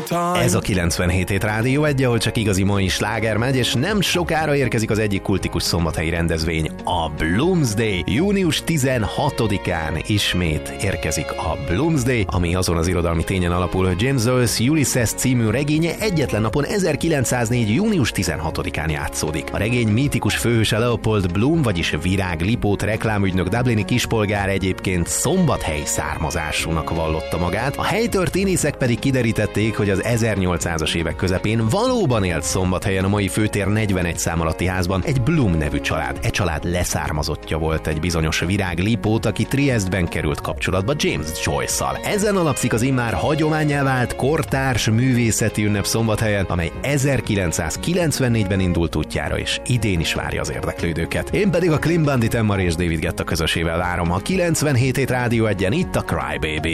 Ez a 97 hét Rádió 1, ahol csak igazi mai sláger megy, és nem sokára érkezik az egyik kultikus szombathelyi rendezvény, a Bloomsday. Június 16-án ismét érkezik a Bloomsday, ami azon az irodalmi tényen alapul, hogy James Joyce Ulysses című regénye egyetlen napon 1904. június 16-án játszódik. A regény mítikus főhőse Leopold Bloom, vagyis Virág Lipót reklámügynök dublini kispolgár egyébként szombathely származásúnak vallotta magát. A helytörténészek pedig kiderítették, hogy az 1800-as évek közepén valóban élt Szombathelyen a mai főtér 41 szám alatti házban egy Bloom nevű család. E család leszármazottja volt egy bizonyos Virág Lipót, aki Triestben került kapcsolatba James Joyce-szal. Ezen alapszik az immár hagyománnyá vált kortárs művészeti ünnep Szombathelyen, amely 1994-ben indult útjára, és idén is várja az érdeklődőket. Én pedig a Clean Bandit, Emma és David Guetta közösével várom a 97 hét Rádió 1-en, itt a Cry Baby.